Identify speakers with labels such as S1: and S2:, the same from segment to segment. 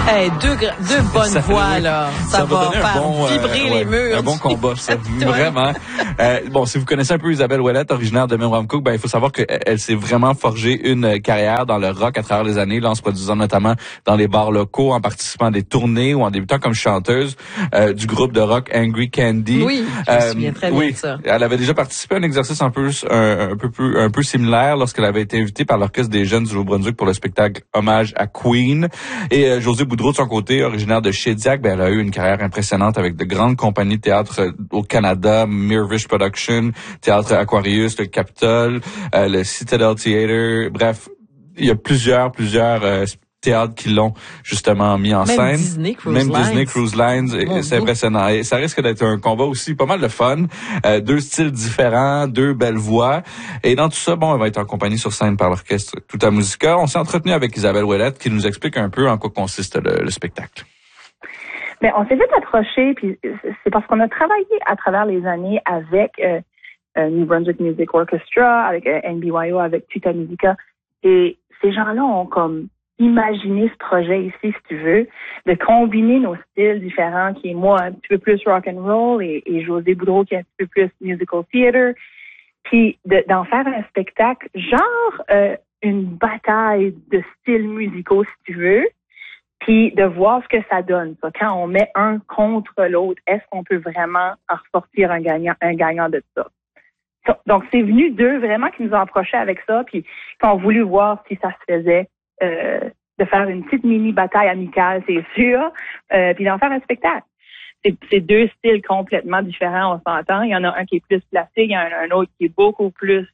S1: Hey, deux bonnes voix, là. Ça va faire vibrer les murs.
S2: Un bon combat, ça. Vraiment. Bon, si vous connaissez un peu Isabelle Ouellette, originaire de Memramcook, il faut savoir qu'elle s'est vraiment forgé une carrière dans le rock à travers les années, là, en se produisant notamment dans les bars locaux, en participant à des tournées ou en débutant comme chanteuse du groupe de rock Angry Candy.
S1: Oui, je me souviens très bien de ça.
S2: Elle avait déjà participé à un exercice un peu similaire lorsqu'elle avait été invitée par l'Orchestre des Jeunes du Nouveau-Brunswick pour le spectacle Hommage à Queen. Et Josée Boudreau, de son côté, originaire de Shediac, elle a eu une carrière impressionnante avec de grandes compagnies de théâtre au Canada, Mirvish Production, Théâtre Aquarius, le Capitol, le Citadel Theatre. Bref, il y a plusieurs théâtres qui l'ont justement mis en scène.
S1: Disney
S2: Cruise Lines. C'est impressionnant. Et ça risque d'être un combat aussi pas mal de fun. Deux styles différents, deux belles voix. Et dans tout ça, elle va être en compagnie sur scène par l'orchestre Tuta Musica. On s'est entretenu avec Isabelle Ouellette qui nous explique un peu en quoi consiste le spectacle.
S3: Mais on s'est vite approché, puis c'est parce qu'on a travaillé à travers les années avec New Brunswick Music Orchestra, avec NBYO, avec Tuta Musica. Et ces gens-là ont comme imaginer ce projet ici, si tu veux, de combiner nos styles différents, qui est moi un petit peu plus rock and roll et Josée Boudreau qui est un petit peu plus musical theater, puis d'en faire un spectacle, genre une bataille de styles musicaux, si tu veux, puis de voir ce que ça donne. Ça. Quand on met un contre l'autre, est-ce qu'on peut vraiment en ressortir un gagnant de ça? Donc, c'est venu d'eux vraiment qui nous ont approchés avec ça, puis qui ont voulu voir si ça se faisait. De faire une petite mini bataille amicale, c'est sûr, puis d'en faire un spectacle. C'est deux styles complètement différents, on s'entend. Il y en a un qui est plus placé, il y en a un autre qui est beaucoup plus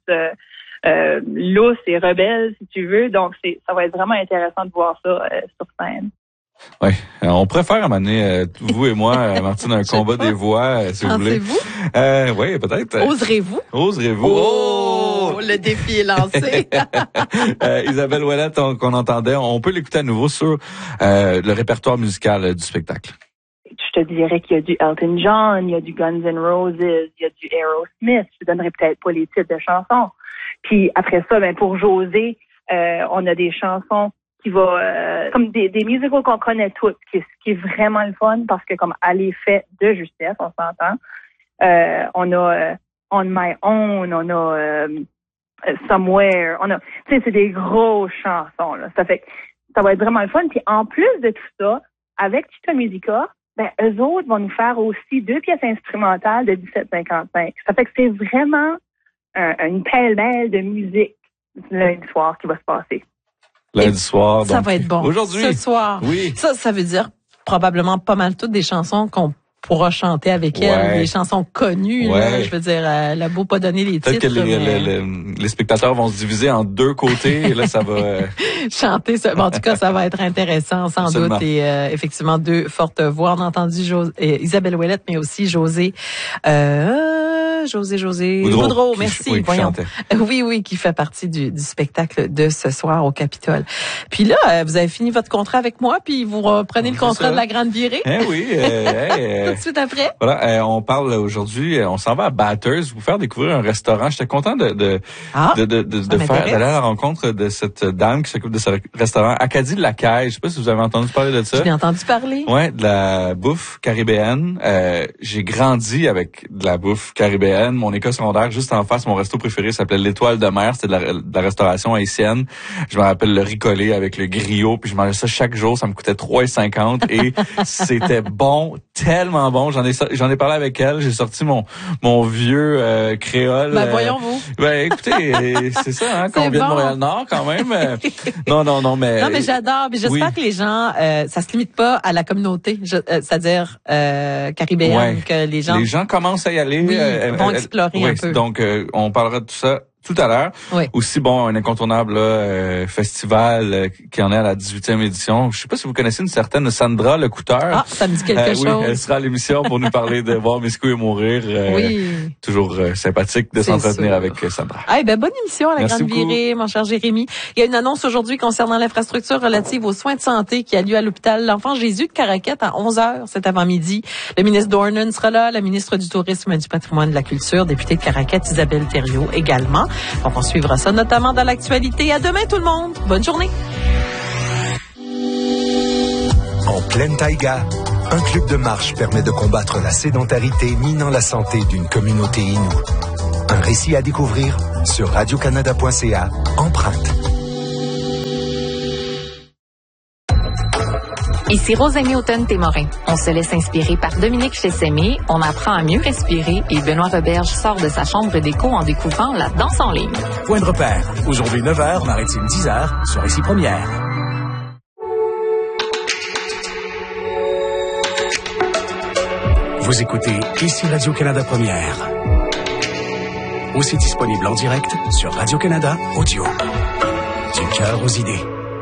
S3: lousse et rebelle, si tu veux. Donc, ça va être vraiment intéressant de voir ça sur scène.
S2: Oui, on préfère amener vous et moi, Martine, un combat des voix, si vous voulez.
S1: Pensez-vous?
S2: Oui, peut-être.
S1: Oserez-vous?
S2: Oh!
S1: Le défi est lancé.
S2: Isabelle Ouellette, qu'on entendait, on peut l'écouter à nouveau sur le répertoire musical du spectacle.
S3: Je te dirais qu'il y a du Elton John, il y a du Guns N' Roses, il y a du Aerosmith. Je te donnerai peut-être pas les titres de chansons. Puis après ça, pour Josée, on a des chansons qui va comme des musicals qu'on connaît toutes, ce qui est vraiment le fun parce que comme elle est faite de justesse, on s'entend. On a On My Own, on a Somewhere, on a, tu sais, c'est des grosses chansons là. Ça fait que ça va être vraiment le fun. Puis en plus de tout ça, avec Tuta Musica, eux autres vont nous faire aussi 2 pièces instrumentales de 17,55. Ça fait que c'est vraiment une pêle-mêle de musique lundi soir qui va se passer.
S2: Lundi soir.
S1: Ça va être bon.
S2: Aujourd'hui.
S1: Ce soir.
S2: Oui.
S1: Ça veut dire probablement pas mal toutes des chansons qu'on pourra chanter avec elle, des chansons connues. Là, je veux dire, elle a beau pas donner les titres.
S2: Peut-être que les spectateurs vont se diviser en 2 côtés et là, ça va...
S1: chanter ça. Bon, en tout cas, ça va être intéressant sans
S2: Absolument.
S1: doute. Et effectivement, 2 fortes voix. On a entendu Isabelle Ouellette, mais aussi Josée Boudreau, merci. Voyons. Oui, qui fait partie du spectacle de ce soir au Capitole. Puis là, vous avez fini votre contrat avec moi, puis vous reprenez le contrat de la Grande Virée.
S2: Oui.
S1: Tout de suite après.
S2: Voilà, on parle aujourd'hui, on s'en va à Bathurst, vous faire découvrir un restaurant. J'étais content d'aller à la rencontre de cette dame qui s'occupe de ce restaurant, Acadie de la Caille. Je sais pas si vous avez entendu parler de ça.
S1: Je l'ai entendu parler.
S2: Ouais, de la bouffe caribéenne. J'ai grandi avec de la bouffe caribéenne. Mon école secondaire, juste en face, mon resto préféré s'appelait l'Étoile de mer. C'était de la restauration haïtienne. Je me rappelle le riz collé avec le griot, puis je mangeais ça chaque jour. Ça me coûtait 3,50 et c'était bon, tellement bon. J'en ai parlé avec elle. J'ai sorti mon vieux créole.
S1: Voyons-vous.
S2: Écoutez, c'est ça, quand on vient de Montréal-Nord, quand même. Non, mais...
S1: Non, mais j'adore. Mais j'espère que les gens, ça se limite pas à la communauté, c'est-à-dire caribéenne, que les gens...
S2: Les gens commencent à y aller.
S1: Vont explorer un peu.
S2: Donc, on parlera de tout ça tout à l'heure.
S1: Oui.
S2: Aussi, un incontournable festival qui en est à la 18e édition. Je sais pas si vous connaissez une certaine Sandra Lecouteur.
S1: Ah, ça me dit quelque chose.
S2: Oui, elle sera à l'émission pour nous parler de Voir Miscou et mourir. Toujours sympathique de s'entretenir avec Sandra.
S1: Bonne émission à la Grande Virée, mon cher Jérémy. Il y a une annonce aujourd'hui concernant l'infrastructure relative aux soins de santé qui a lieu à l'hôpital L'Enfant Jésus de Caraquette à 11h cet avant-midi. Le ministre Dornan sera là, la ministre du Tourisme et du Patrimoine et de la Culture, députée de Caraquette, Isabelle Thériault également. Donc, on suivra ça notamment dans l'actualité. À demain, tout le monde. Bonne journée.
S4: Plaine Taïga, un club de marche permet de combattre la sédentarité minant la santé d'une communauté inoue. Un récit à découvrir sur radiocanada.ca, Empreinte.
S5: Ici Rosemée Automne-Témorin. On se laisse inspirer par Dominique Chessemé, on apprend à mieux respirer et Benoît Roberge sort de sa chambre d'écho en découvrant la danse en ligne.
S6: Point de repère. Aujourd'hui 9h, maritime 10h, sur Ici Première. Vous écoutez Ici Radio-Canada Première. Aussi disponible en direct sur Radio-Canada Audio. Du cœur aux idées.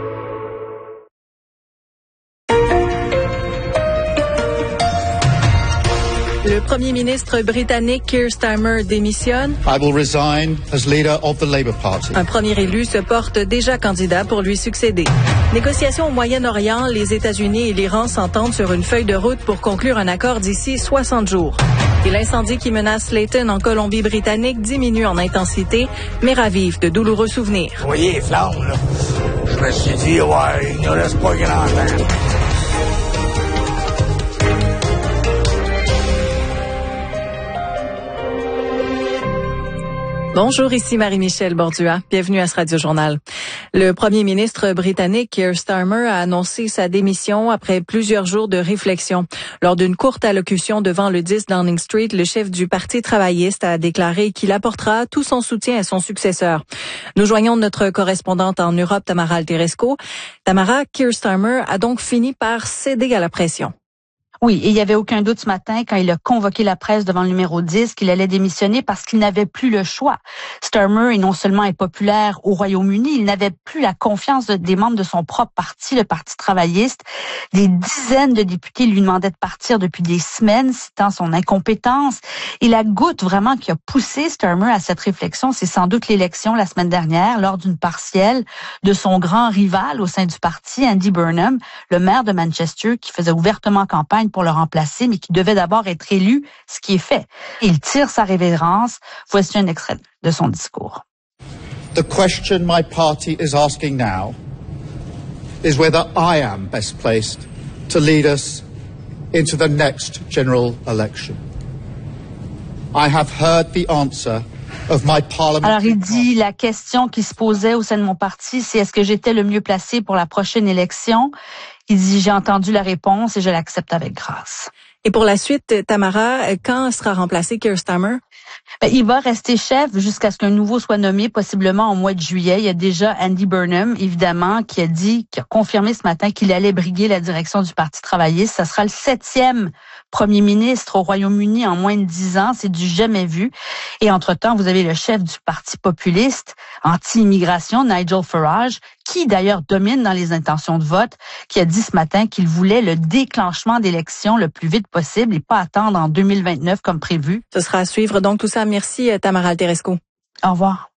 S1: Le premier ministre britannique Keir Starmer démissionne.
S7: I will resign as leader of the Labour Party.
S1: Un premier élu se porte déjà candidat pour lui succéder. Négociations au Moyen-Orient, les États-Unis et l'Iran s'entendent sur une feuille de route pour conclure un accord d'ici 60 jours. Et l'incendie qui menace Layton en Colombie-Britannique diminue en intensité, mais ravive de douloureux souvenirs.
S8: Vous voyez les flammes, là? Je me suis dit, ouais, il ne reste pas grand-temps.
S1: Bonjour, ici Marie-Michel Bordua. Bienvenue à ce Radio-Journal. Le premier ministre britannique Keir Starmer a annoncé sa démission après plusieurs jours de réflexion. Lors d'une courte allocution devant le 10 Downing Street, le chef du Parti travailliste a déclaré qu'il apportera tout son soutien à son successeur. Nous joignons notre correspondante en Europe, Tamara Alteresco. Tamara, Keir Starmer a donc fini par céder à la pression.
S9: Oui, et il n'y avait aucun doute ce matin quand il a convoqué la presse devant le numéro 10 qu'il allait démissionner parce qu'il n'avait plus le choix. Starmer est non seulement impopulaire au Royaume-Uni, il n'avait plus la confiance des membres de son propre parti, le Parti travailliste. Des dizaines de députés lui demandaient de partir depuis des semaines, citant son incompétence. Et la goutte vraiment qui a poussé Starmer à cette réflexion, c'est sans doute l'élection la semaine dernière, lors d'une partielle de son grand rival au sein du parti, Andy Burnham, le maire de Manchester, qui faisait ouvertement campagne pour le remplacer, mais qui devait d'abord être élu, ce qui est fait. Il tire sa révérence. Voici un extrait de son discours.
S7: The question my party is asking now is whether I am best placed to lead us into the next general election. I have heard the answer of my parliamentary.
S9: Alors, il dit, la question qui se posait au sein de mon parti, c'est est-ce que j'étais le mieux placé pour la prochaine élection? Il dit, j'ai entendu la réponse et je l'accepte avec grâce.
S1: Et pour la suite, Tamara, quand sera remplacé Keir Starmer?
S9: Il va rester chef jusqu'à ce qu'un nouveau soit nommé, possiblement au mois de juillet. Il y a déjà Andy Burnham, évidemment, qui a confirmé ce matin qu'il allait briguer la direction du Parti travailliste. Ça sera le 7e premier ministre au Royaume-Uni en moins de 10 ans. C'est du jamais vu. Et entre-temps, vous avez le chef du Parti populiste, anti-immigration, Nigel Farage, qui d'ailleurs domine dans les intentions de vote, qui a dit ce matin qu'il voulait le déclenchement d'élections le plus vite possible et pas attendre en 2029 comme prévu.
S1: Ce sera à suivre donc tout ça. Merci Tamara Alteresco.
S9: Au revoir.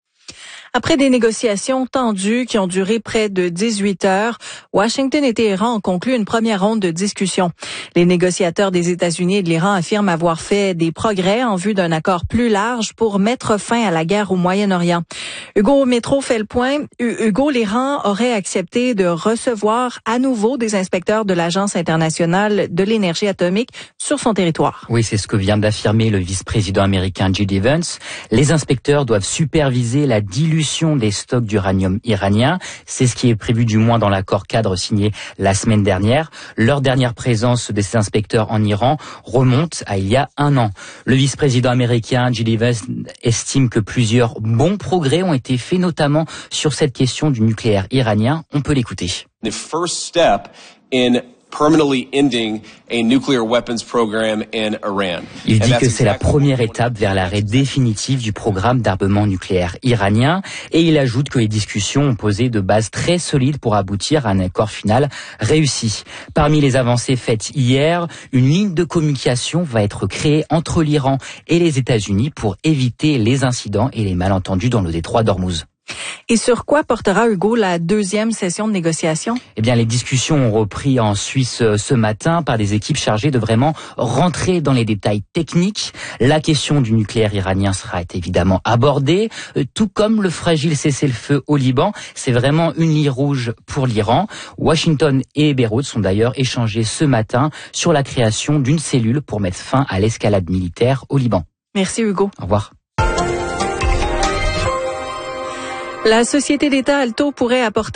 S1: Après des négociations tendues qui ont duré près de 18 heures, Washington et Téhéran ont conclu une première ronde de discussion. Les négociateurs des États-Unis et de l'Iran affirment avoir fait des progrès en vue d'un accord plus large pour mettre fin à la guerre au Moyen-Orient. Hugo Métro fait le point. Hugo, l'Iran aurait accepté de recevoir à nouveau des inspecteurs de l'Agence internationale de l'énergie atomique sur son territoire.
S10: Oui, c'est ce que vient d'affirmer le vice-président américain J.D. Vance. Les inspecteurs doivent superviser la dilution des stocks d'uranium iranien. C'est ce qui est prévu du moins dans l'accord cadre signé la semaine dernière. Leur dernière présence de ces inspecteurs en Iran remonte à il y a 1 an. Le vice-président américain J.D. Vance estime que plusieurs bons progrès ont été faits, notamment sur cette question du nucléaire iranien. On peut l'écouter.
S11: The first step in permanently ending a nuclear weapons program in Iran.
S10: Il dit que c'est la première étape vers l'arrêt définitif du programme d'armement nucléaire iranien et il ajoute que les discussions ont posé de bases très solides pour aboutir à un accord final réussi. Parmi les avancées faites hier, une ligne de communication va être créée entre l'Iran et les États-Unis pour éviter les incidents et les malentendus dans le détroit d'Ormuz.
S12: Et sur quoi portera, Hugo, la deuxième session de négociation?
S10: Eh bien, les discussions ont repris en Suisse ce matin par des équipes chargées de vraiment rentrer dans les détails techniques. La question du nucléaire iranien sera évidemment abordée, tout comme le fragile cessez-le-feu au Liban. C'est vraiment une ligne rouge pour l'Iran. Washington et Beyrouth sont d'ailleurs échangés ce matin sur la création d'une cellule pour mettre fin à l'escalade militaire au Liban.
S12: Merci, Hugo.
S10: Au revoir.
S12: La société d'État Alto pourrait apporter